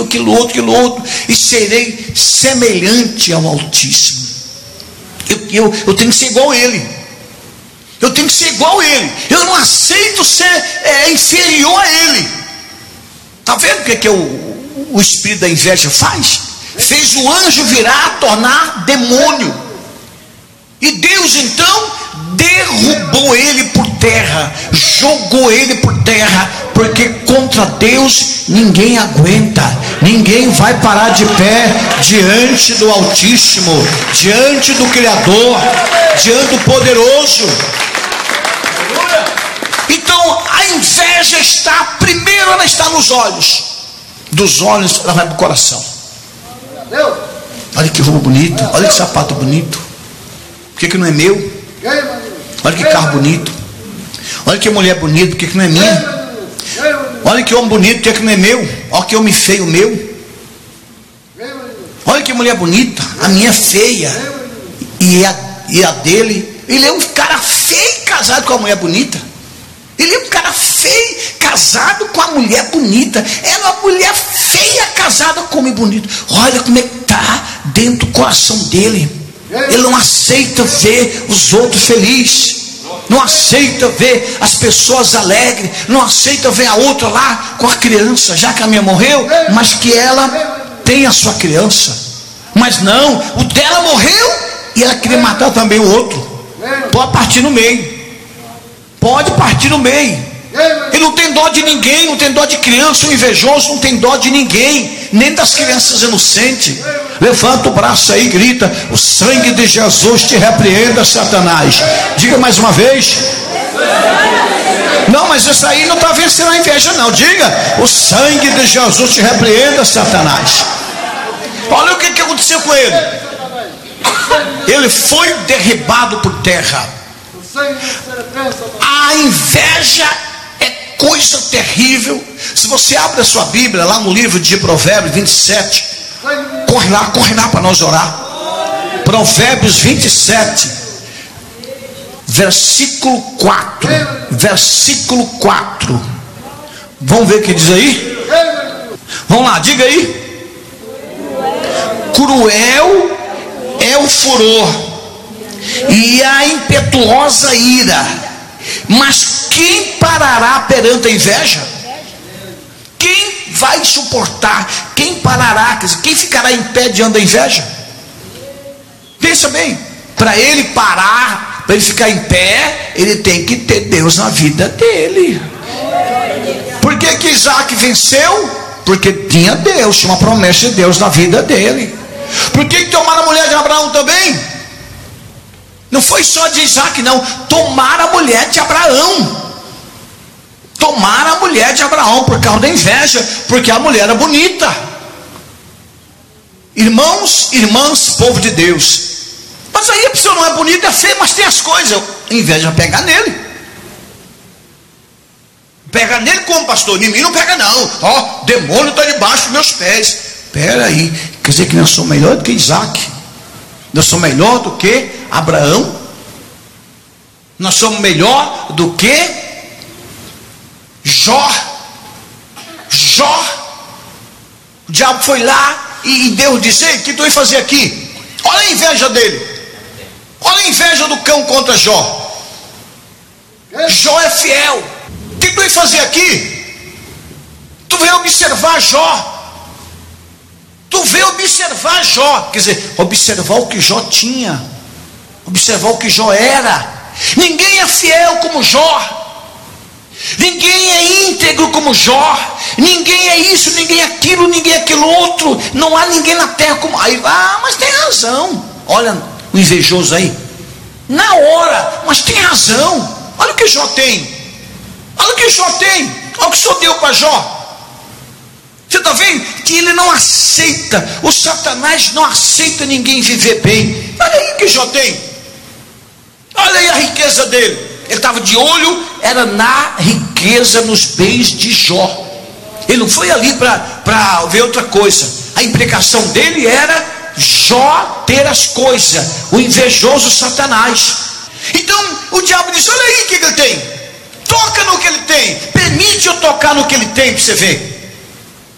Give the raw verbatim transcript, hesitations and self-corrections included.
aquilo outro, aquilo outro, e serei semelhante ao Altíssimo. Eu, eu, eu tenho que ser igual a Ele. Eu tenho que ser igual a Ele. Eu não aceito ser é, inferior a Ele. Está vendo o que, é que o, o espírito da inveja faz? Fez o anjo virar a tornar demônio. E Deus então derrubou ele por terra, jogou ele por terra, porque contra Deus ninguém aguenta, ninguém vai parar de pé diante do Altíssimo, diante do Criador, diante do Poderoso. Então a inveja está, primeiro ela está nos olhos, dos olhos ela vai para o coração. Olha que roupa bonita, olha que sapato bonito, por que, que não é meu? Olha que carro bonito, olha que mulher bonita, por que, que não é minha? Olha que homem bonito, por que, que não é meu? Olha que homem feio meu. Olha que mulher bonita, a minha é feia, e a, e a dele, ele é um cara feio casado com a mulher bonita. Ele é um cara feio casado com a mulher bonita. Ela é uma mulher feia casada com o homem bonito. Olha como é que está dentro do coração dele. Ele não aceita ver os outros felizes, não aceita ver as pessoas alegres, não aceita ver a outra lá com a criança, já que a minha morreu, mas que ela tem a sua criança. Mas não, o dela morreu e ela queria matar também o outro. Pode partir no meio, pode partir no meio. Ele não tem dó de ninguém, não tem dó de criança. O invejoso não tem dó de ninguém, nem das crianças inocentes. Levanta o braço aí e grita: o sangue de Jesus te repreenda, Satanás. Diga mais uma vez. Não, mas isso aí não está vencendo a inveja não. Diga: o sangue de Jesus te repreenda, Satanás. Olha o que, que aconteceu com ele. Ele foi derribado por terra. A inveja é coisa terrível. Se você abre a sua Bíblia lá no livro de Provérbios vinte e sete, corre lá, corre lá para nós orar. Provérbios vinte e sete, versículo quatro. Versículo quatro. Vamos ver o que diz aí? Vamos lá, diga aí. Cruel é o furor e a impetuosa ira, mas quem parará perante a inveja? Quem vai suportar? Quem parará? Quer dizer, quem ficará em pé diante da inveja? Pensa bem, para ele parar, para ele ficar em pé, ele tem que ter Deus na vida dele. Por que que Isaac venceu? Porque tinha Deus, tinha uma promessa de Deus na vida dele. Por que que tomaram a mulher de Abraão também? Não foi só de Isaac não, tomaram a mulher de Abraão. Tomaram a mulher de Abraão por causa da inveja, porque a mulher era bonita. Irmãos, irmãs, povo de Deus, mas aí a pessoa não é bonita, é feia, mas tem as coisas. A inveja pega nele. Pega nele como, pastor? Em mim não pega não. Ó, demônio está debaixo dos meus pés. Espera aí, quer dizer que nós somos melhor do que Isaac? Nós somos melhor do que Abraão? Nós somos melhor do que Jó? Jó? O diabo foi lá e Deus disse: ei, o que tu vai fazer aqui? Olha a inveja dele. Olha a inveja do cão contra Jó. Jó é fiel. O que tu vai fazer aqui? Tu veio observar Jó. Tu veio observar Jó. Quer dizer, observar o que Jó tinha, observar o que Jó era. Ninguém é fiel como Jó, ninguém é íntegro como Jó, ninguém é isso, ninguém é aquilo, ninguém é aquilo outro. Não há ninguém na terra como. Aí, ah, mas tem razão. Olha o invejoso aí, na hora, mas tem razão. Olha o que Jó tem, olha o que Jó tem, olha o que o Senhor deu para Jó. Você está vendo que ele não aceita, o Satanás não aceita ninguém viver bem. Olha aí o que Jó tem, olha aí a riqueza dele. Ele estava de olho, era na riqueza, nos bens de Jó. Ele não foi ali para ver outra coisa. A implicação dele era Jó ter as coisas, o invejoso Satanás. Então o diabo disse: olha aí o que ele tem, toca no que ele tem, permite eu tocar no que ele tem para você ver.